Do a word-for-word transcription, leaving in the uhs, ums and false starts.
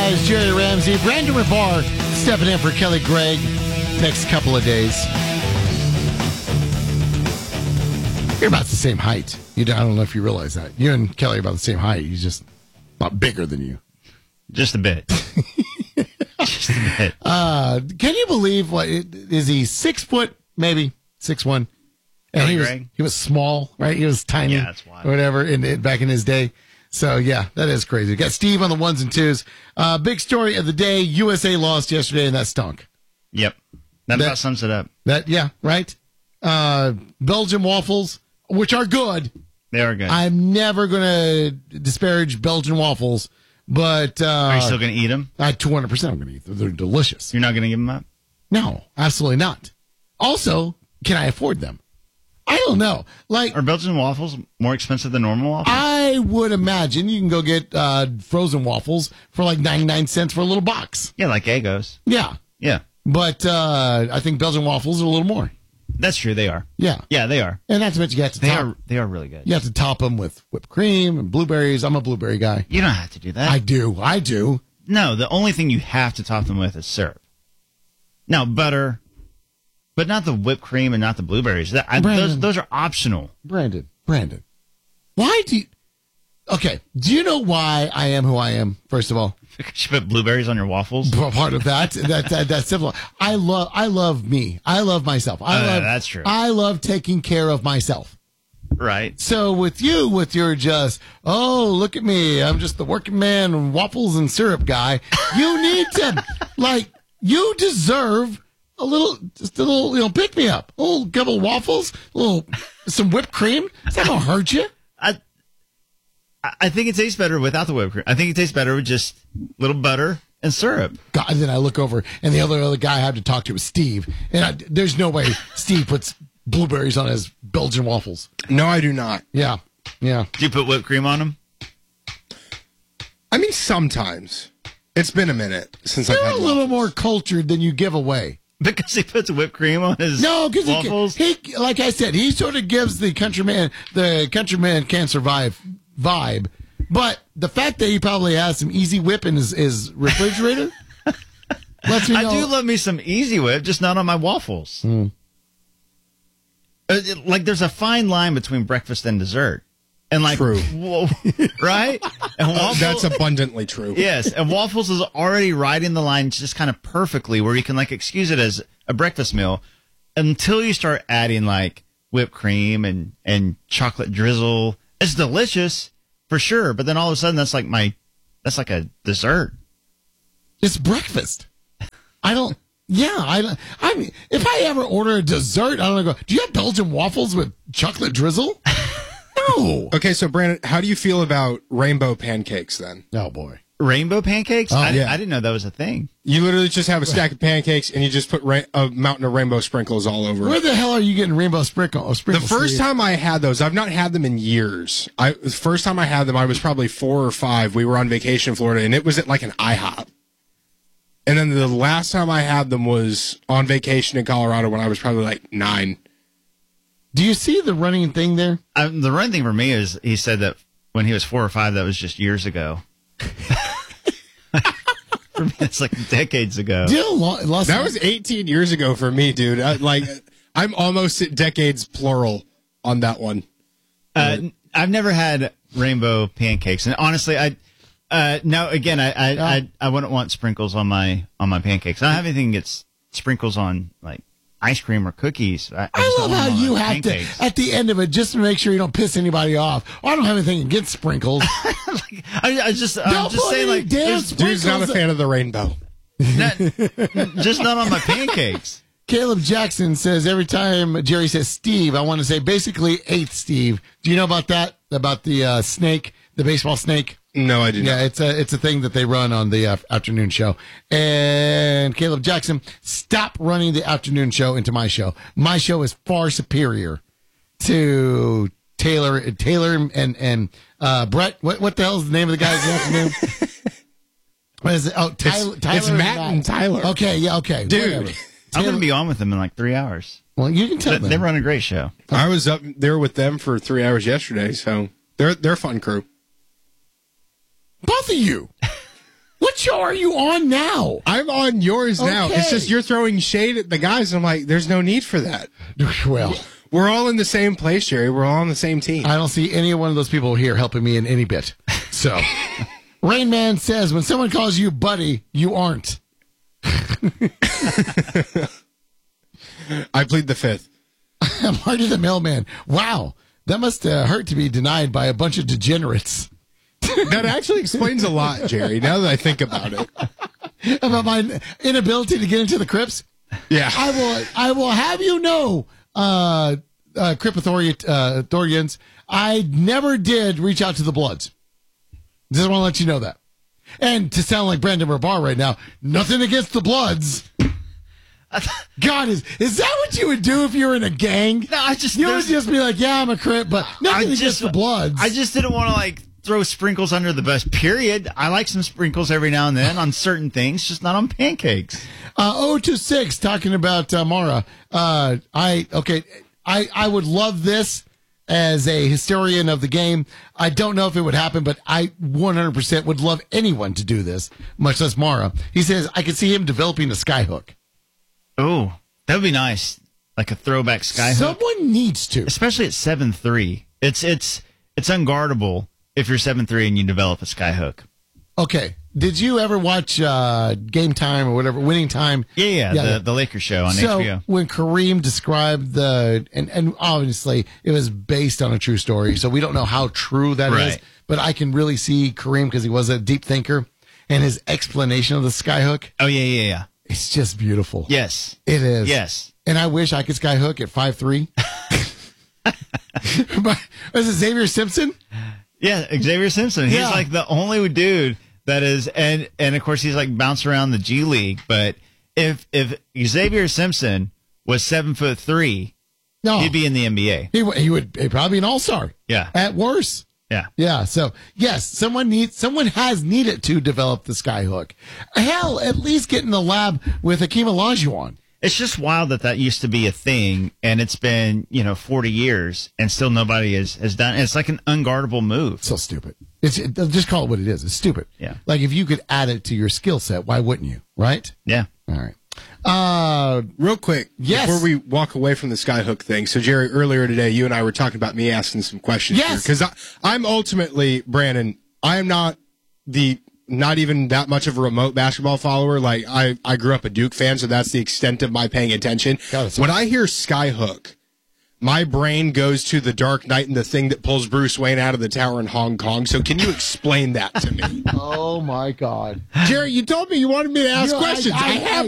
guys, Jerry Ramsey, Brandon Rebar, stepping in for Kelly Gregg next couple of days. You're about the same height. You don't, I don't know if you realize that. You and Kelly are about the same height. He's just about bigger than you. Just a bit. Just a bit. Uh, can you believe, what is he, six foot, maybe, six one? And Kelly he was, Gregg? he was small, right? He was tiny. Yeah, that's wild. Or whatever, in, in, back in his day. So, yeah, that is crazy. Got Steve on the ones and twos. Uh, big story of the day. U S A lost yesterday, and that stunk. Yep. That, That- about sums it up. That, yeah, right? Uh, Belgian waffles, which are good. They are good. I'm never going to disparage Belgian waffles, but uh, are you still going to eat them? I two hundred percent I'm going to eat them. They're delicious. You're not going to give them up? No, absolutely not. Also, can I afford them? I don't know. Like, Are Belgian waffles more expensive than normal waffles? I would imagine you can go get uh, frozen waffles for like ninety-nine cents for a little box. yeah, like Eggos. Yeah. Yeah. But uh, I think Belgian waffles are a little more. That's true. They are. Yeah. Yeah, they are. And not to mention you have to They top, are. They are really good. you have to top them with whipped cream and blueberries. I'm a blueberry guy. You don't have to do that. I do. I do. No, the only thing you have to top them with is syrup. Now, butter, but not the whipped cream and not the blueberries. That, I, Brandon. those, those are optional. Brandon. Brandon. Why do you... Okay. Do you know why I am who I am, first of all? Because you put blueberries on your waffles. Part of that, that, that that's simple. I love, I love me. I love myself. I Uh, love. that's true. I love taking care of myself. Right. So with you, with your just, oh, look at me, I'm just the working man, waffles and syrup guy. You need to, like, you deserve a little, just a little, you know, pick me up. A little couple of waffles, a little, some whipped cream. Is that gonna hurt you? I, I think it tastes better without the whipped cream. I think it tastes better with just little butter and syrup. God, and then I look over, and the other other guy I had to talk to was Steve, and I, there's no way Steve puts blueberries on his Belgian waffles. No, I do not. Yeah, yeah. Do you put whipped cream on them? I mean, sometimes. It's been a minute since You're I've a had little waffles. more cultured than you give away. Because he puts whipped cream on his No, because waffles? he, he, like I said, he sort of gives the countryman, the countryman can't survive vibe. But the fact that he probably has some Easy Whip in his, his refrigerator lets me know. I do love me some Easy Whip, just not on my waffles. Hmm. Uh, it- like, there's a fine line between breakfast and dessert. And like, True. whoa, right? And waffle, That's abundantly true. yes, and waffles is already riding the line just kind of perfectly where you can like excuse it as a breakfast meal until you start adding like whipped cream and, and chocolate drizzle. It's delicious for sure, but then all of a sudden that's like my, that's like a dessert. It's breakfast. I don't. Yeah, I. I mean, if I ever order a dessert, I don't go. Do you have Belgian waffles with chocolate drizzle? No. Okay, so Brandon, how do you feel about rainbow pancakes then? Oh boy. Rainbow pancakes? Oh, I, yeah. I didn't know that was a thing. You literally just have a stack of pancakes and you just put ra- a mountain of rainbow sprinkles all over Where it. the hell are you getting rainbow sprinkle? Oh, The sprinkles first Steve? time I had those, I've not had them in years. I the first time I had them, I was probably four or five. We were on vacation in Florida, and it was at like an IHOP. And then the last time I had them was on vacation in Colorado when I was probably like nine. Do you see the running thing there? I, the running thing for me is he said that when he was four or five, that was just years ago. For me, it's like decades ago. Do you know, lo- lost That was eighteen years ago for me, dude. I, like, I'm almost at decades plural on that one. Uh, I've never had rainbow pancakes, and honestly, I uh, no. Again, I I, I I wouldn't want sprinkles on my on my pancakes. I don't have anything that gets sprinkles on like ice cream or cookies. I, I, I just love don't want how them on you my have pancakes. to, at the end of it, just to make sure you don't piss anybody off. I don't have anything against sprinkles. I, I just I'm Don't just put saying any like damn there's Dude's not a sprinkles- fan of the rainbow. not, just not on my pancakes. Caleb Jackson says every time Jerry says Steve, I want to say basically eighth Steve. Do you know about that? About the uh, snake, the baseball snake? No, I did Yeah, not. it's a it's a thing that they run on the uh, afternoon show. And Caleb Jackson, stop running the afternoon show into my show. My show is far superior to Taylor, Taylor and and uh, Brett. What what the hell is the name of the guys in the afternoon? What is it? Oh, Tyler. It's, Tyler it's Matt and Tyler. Okay, yeah, okay, Dude. whatever. I'm Taylor- going to be on with them in like three hours. Well, you can tell They, them. they run a great show. I was up there with them for three hours yesterday, so they're they're a fun crew. Both of you. What What show are you on now? I'm on yours now. Okay. It's just you're throwing shade at the guys. I'm like, there's no need for that. Well, We're all in the same place, Jerry. We're all on the same team. I don't see any one of those people here helping me in any bit. So, Rain Man says, when someone calls you buddy, you aren't. I plead the fifth. Marty the Mailman. Wow, that must uh, hurt to be denied by a bunch of degenerates. That actually explains a lot, Jerry, now that I think about it. About my inability to get into the crypts. Yeah. I will. I will have you know, uh, uh, Cryptothorians, I never did reach out to the Bloods. Just want to let you know that. And to sound like Brandon Rabar right now, nothing against the Bloods. God, is is that what you would do if you were in a gang? No, I just you would there's- just be like, yeah, I'm a Crip, but nothing I against just the Bloods. I just didn't want to like throw sprinkles under the bus. Period. I like some sprinkles every now and then on certain things, just not on pancakes. Uh, oh two six talking about uh, Mara. Uh, I okay. I I would love this as a historian of the game. I don't know if it would happen, but I one hundred percent would love anyone to do this, much less Mara. He says I could see him developing a skyhook. Oh, that would be nice, like a throwback skyhook, Someone needs to. especially at seven three. It's it's it's unguardable if you're seven three and you develop a skyhook. Okay. Did you ever watch uh, Game Time or whatever, Winning Time? Yeah, yeah, Yeah, the yeah. the Lakers show on So H B O. when Kareem described the, and, and obviously it was based on a true story, so we don't know how true that is. Right. But I can really see Kareem, because he was a deep thinker, and his explanation of the skyhook, Oh yeah, yeah, yeah. it's just beautiful. Yes, It is. yes. And I wish I could skyhook at five three. But was it Xavier Simpson? Yeah, Xavier Simpson. He's Yeah. like the only dude that is, and and of course he's like bounced around the G League. But if if Xavier Simpson was seven foot three, No. he'd be in the N B A. He, w- he would he'd probably be an all-star. Yeah. At worst. Yeah, Yeah, so yes, someone needs someone has needed to develop the skyhook. Hell, at least get in the lab with Hakeem Olajuwon. it's just wild that that used to be a thing, and it's been you know forty years, and still nobody has has done. It's like an unguardable move. So stupid. It's it, just call it what it is. It's stupid. Yeah. Like if you could add it to your skill set, why wouldn't you? Right? Yeah. All right. Uh, Real quick, Yes. before we walk away from the skyhook thing. So, Jerry, earlier today, you and I were talking about me asking some questions. Yes. Because I'm ultimately, Brandon, I am not the, not even that much of a remote basketball follower. Like, I, I grew up a Duke fan, so that's the extent of my paying attention. Got it. When I hear skyhook, my brain goes to the Dark Knight and the thing that pulls Bruce Wayne out of the tower in Hong Kong. So, can you explain that to me? oh my God. Jerry, you told me you wanted me to ask You know, I- questions. I- I have